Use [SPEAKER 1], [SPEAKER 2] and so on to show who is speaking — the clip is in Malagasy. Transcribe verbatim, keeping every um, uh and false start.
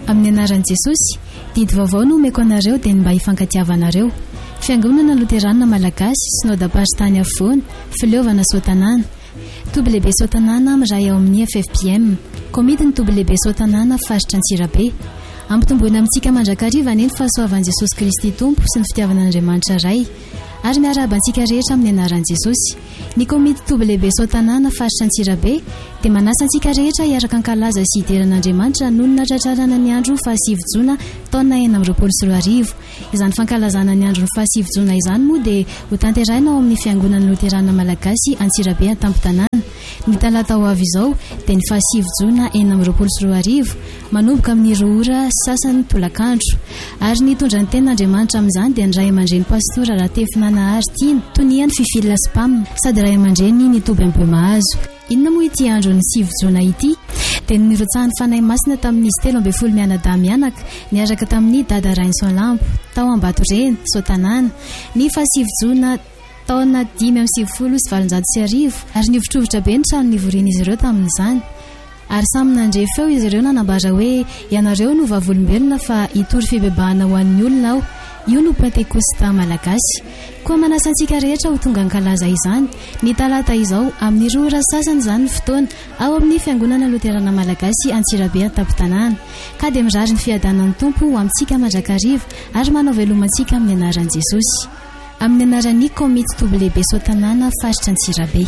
[SPEAKER 1] Amin'ny anaran'i Jesosy, didy vaovao no omeko anareo dia mba hifankatiavanareo. Fiangonana Loterana Malagasy, Synode Pasitany Afovoany, Fileovana Sotanana. Toby lehibe Sotanana miray ao amin'ny F F P M. Komitiny Toby lehibe Sotanana faritra Antsirabe. Ampitomboina amintsika mandrakariva ny fahasoavan'i Jesosy Kristy Tompo sy ny fitiavan'Andriamanitra Ray. Ary miarahaba antsika rehetra amin'ny anaran'i Jesosy. Ny komity Toby lehibe Sotanana faritra Antsirabe dia manasa antsika rehetra hiaraka ankalaza sy hideran'Andriamanitra noho ny tratrarana ny andro fahasivy jona taona enina amby roapolo sy roa arivo. Izany fankalazana ny andro ny fahasivy jona izany moa dia ho tanteraina ao amin'ny Fiangonana Loterana Malagasy Antsirabe Antampotanana. Ny talata ho avy izao dia ny fahasivy jona enina amby roapolo sy roa arivo manomboka amin'ny roa ora sasany tolakandro. Ary ny tondra ny tenin'Andriamanitra amin'izany dia ny ray aman-dreny pastora Ratefinana Artina Toniany Fifila Spam sady ray aman-dreny ny Toby Ambohimahazo. Inona moa ity andro ny sivy jona ity? Dia nirotsahan'ny fanahy masina tamin'izy telo amby folo mianadahy mianaka niaraka tamin'ny dada Rainsolampo tao Ambatoreny Sotanana ny fahasivy jona taona dimy amby sivifolo sy valonjato sy arivo ary nivotrovotra be ny trano nivorian'izy ireo tamin'izany. Ary samy nandre feo izy ireo nanambara hoe ianareo no vavolombelona fa hitory fibebahana ho an'ny olona aho. Io no Pentekosta Malagasy. Koa manasa antsika rehetra ho tonga ankalaza izany. Ny talata izao amin'ny roa ora sasany izany ny fotoana ao amin'ny Fiangonana Loterana Malagasy Antsirabe Antampotanana. Ka dia mirary ny fiadanan'ny Tompo ho amintsika mandrakariva ary manao velomantsika amin'ny anaran'i Jesosy. Amin'ny anaran'ny komity Toby lehibe Sotanana faritra Antsirabe.